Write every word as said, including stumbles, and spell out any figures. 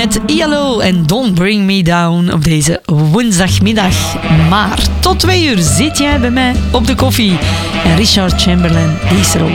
met I L O en Don't Bring Me Down op deze woensdagmiddag. Maar tot twee uur zit jij bij mij op de koffie. En Richard Chamberlain, die is er ook.